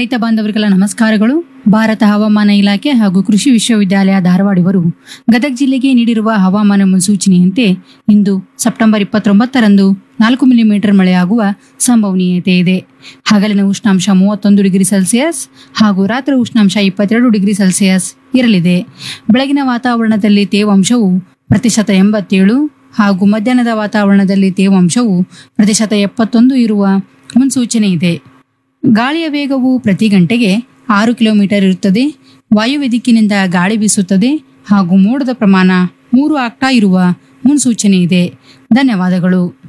ರೈತ ಬಾಂಧವರಿಗೆಲ್ಲ ನಮಸ್ಕಾರಗಳು. ಭಾರತ ಹವಾಮಾನ ಇಲಾಖೆ ಹಾಗೂ ಕೃಷಿ ವಿಶ್ವವಿದ್ಯಾಲಯ ಧಾರವಾಡ ಇವರು ಗದಗ ಜಿಲ್ಲೆಗೆ ನೀಡಿರುವ ಹವಾಮಾನ ಮುನ್ಸೂಚನೆಯಂತೆ ಇಂದು ಸೆಪ್ಟೆಂಬರ್ 29ರಂದು 4 ಮಿಲಿಮೀಟರ್ ಮಳೆಯಾಗುವ ಸಂಭವನೀಯತೆ ಇದೆ. ಹಗಲಿನ ಉಷ್ಣಾಂಶ 31 ಡಿಗ್ರಿ ಸೆಲ್ಸಿಯಸ್ ಹಾಗೂ ರಾತ್ರಿ ಉಷ್ಣಾಂಶ 22 ಡಿಗ್ರಿ ಸೆಲ್ಸಿಯಸ್ ಇರಲಿದೆ. ಬೆಳಗಿನ ವಾತಾವರಣದಲ್ಲಿ ತೇವಾಂಶವು %87 ಹಾಗೂ ಮಧ್ಯಾಹ್ನದ ವಾತಾವರಣದಲ್ಲಿ ತೇವಾಂಶವು %71 ಇರುವ ಮುನ್ಸೂಚನೆ ಇದೆ. ಗಾಳಿಯ ವೇಗವು ಪ್ರತಿ ಗಂಟೆಗೆ 6 ಕಿಲೋಮೀಟರ್ ಇರುತ್ತದೆ. ವಾಯುವ್ಯ ದಿಕ್ಕಿನಿಂದ ಗಾಳಿ ಬೀಸುತ್ತದೆ ಹಾಗೂ ಮೋಡದ ಪ್ರಮಾಣ 3 ಆಗ್ತಾ ಇರುವ ಮುನ್ಸೂಚನೆ ಇದೆ. ಧನ್ಯವಾದಗಳು.